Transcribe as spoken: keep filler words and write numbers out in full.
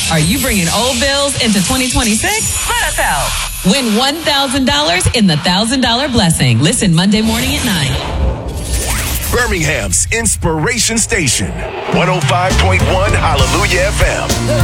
Are you bringing old bills into twenty twenty-six? Let us help. Win one thousand dollars in the one thousand dollars Blessing. Listen Monday morning at nine. Birmingham's Inspiration Station, one oh five point one Hallelujah F M.